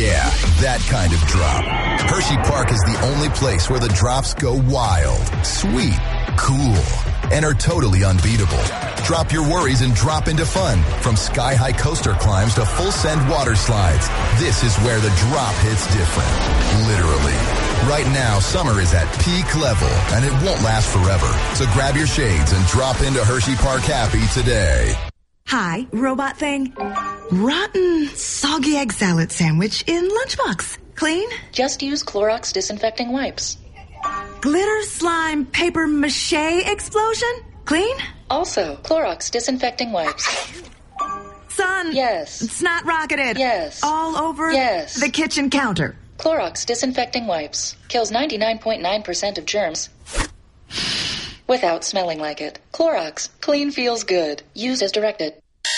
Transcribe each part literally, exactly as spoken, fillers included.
Yeah, that kind of drop. Hershey Park is the only place where the drops go wild, sweet, cool, and are totally unbeatable. Drop your worries and drop into fun. From sky-high coaster climbs to full-send water slides, this is where the drop hits different. Literally. Right now, summer is at peak level, and it won't last forever. So grab your shades and drop into Hershey Park Happy today. Hi, robot thing. Rotten, soggy egg salad sandwich in lunchbox. Clean? Just use Clorox disinfecting wipes. Glitter slime paper mache explosion? Clean? Also, Clorox disinfecting wipes. Son. Yes. It's not rocketed. Yes. All over yes. the kitchen counter. Clorox disinfecting wipes. Kills ninety-nine point nine percent of germs without smelling like it. Clorox. Clean feels good. Use as directed.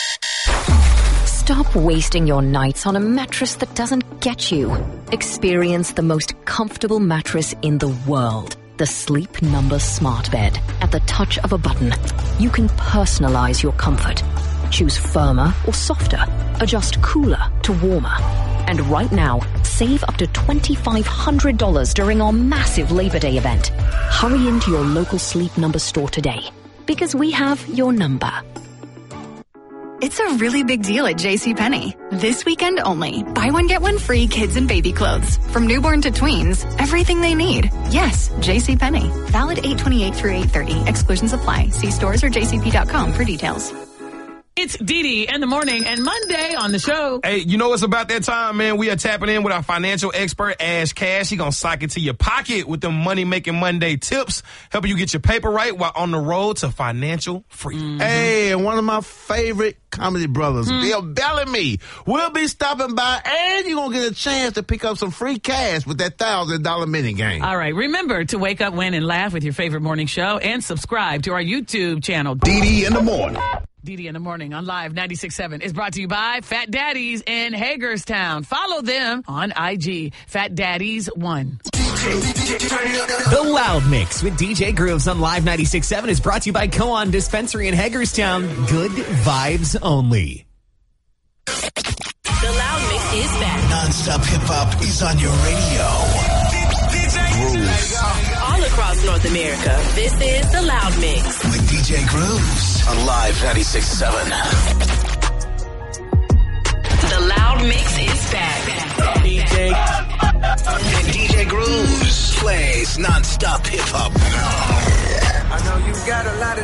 Stop wasting your nights on a mattress that doesn't get you. Experience the most comfortable mattress in the world. The Sleep Number Smart Bed. At the touch of a button, you can personalize your comfort. Choose firmer or softer. Adjust cooler to warmer. And right now, save up to two thousand five hundred dollars during our massive Labor Day event. Hurry into your local Sleep Number store today, because we have your number. It's a really big deal at JCPenney. This weekend only. Buy one, get one free kids and baby clothes. From newborn to tweens, everything they need. Yes, JCPenney. Valid eight twenty-eight through eight thirty. Exclusions apply. See stores or j c p dot com for details. It's Dee Dee in the morning and Monday on the show. Hey, you know it's about that time, man. We are tapping in with our financial expert, Ash Cash. He gonna sock it to your pocket with them money-making Monday tips, helping you get your paper right while on the road to financial freedom. Mm-hmm. Hey, and one of my favorite comedy brothers, mm-hmm. Bill Bellamy, will be stopping by, and you're gonna get a chance to pick up some free cash with that one thousand dollars mini game. All right, remember to wake up, win, and laugh with your favorite morning show, and subscribe to our YouTube channel. Dee Dee in the morning. Dee Dee in the morning on Live ninety-six point seven is brought to you by Fat Daddies in Hagerstown. Follow them on I G, Fat Daddies one. The Loud Mix with D J Grooves on Live ninety-six point seven is brought to you by Koan Dispensary in Hagerstown. Good vibes only. The Loud Mix is back. Non-stop hip-hop is on your radio. Grooves. All across North America, this is The Loud Mix. With D J Grooves on Live ninety-six point seven. The Loud Mix is back. D J and D J Grooves plays non-stop hip-hop. I know you got a lot of